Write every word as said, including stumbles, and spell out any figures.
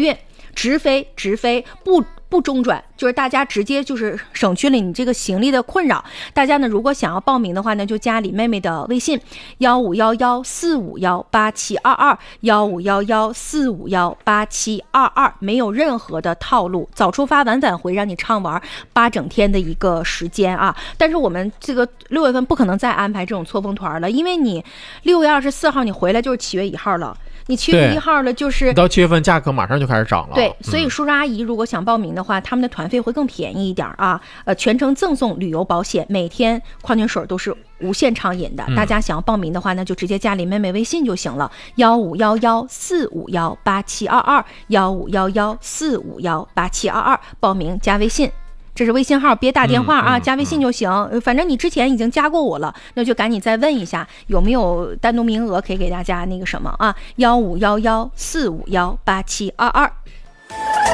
运，直飞直飞不不中转，就是大家直接就是省去了你这个行李的困扰。大家呢如果想要报名的话呢，就加李妹妹的微信幺五幺幺四五幺八七二二幺五幺幺四五幺八七二二，没有任何的套路，早出发晚返回，让你畅玩八整天的一个时间啊！但是我们这个六月份不可能再安排这种错峰团了，因为你六月二十四号你回来就是七月一号了。你七月一号了，就是到七月份价格马上就开始涨了。 对，所以叔叔阿姨如果想报名的话，他们的团费会更便宜一点啊。呃，全程赠送旅游保险，每天矿泉水都是无限畅饮的。 嗯、 大家想要报名的话呢，就直接加李妹妹微信就行了，幺五幺幺四五幺八七二二，幺五幺幺四五幺八七二二，报名加微信。这是微信号，别打电话啊， 嗯嗯、 加微信就行。反正你之前已经加过我了，那就赶紧再问一下有没有单独名额可以给大家那个什么啊，幺五幺幺四五幺八七二二。